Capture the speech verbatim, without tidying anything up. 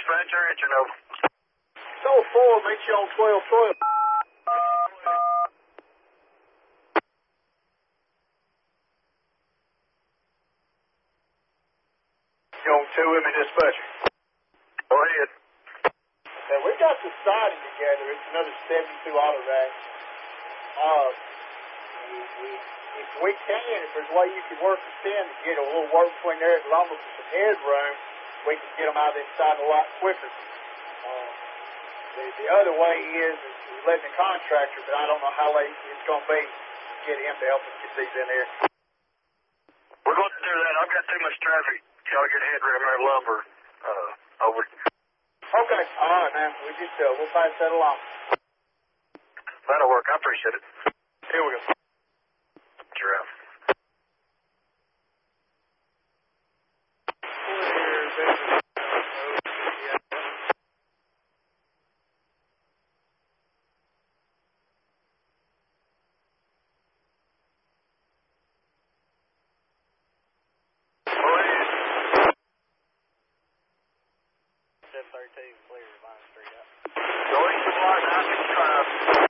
dispatcher, engine over. Soul four, meet you on twelve twelve. You on two with me, dispatcher? Go ahead. Now, we got the siding together. It's another seventy-two auto rack. Uh, we, we, if we can, if there's a way you can work us in to get a little work between there at lumber for some headroom, we can get them out inside a lot quicker. Uh, the, the other way is, is letting the contractor, but I don't know how late it's going to be to get him to help us get these in there. We're going to do that. I've got too much traffic. Y'all get headroom or lumber. Uh, over. Okay, all right, man. We just, uh, we'll pass that along. That'll work. I appreciate it. Here we go. You're out. seven thirteen, clear, Vine Street up. Go east of line, nine six five.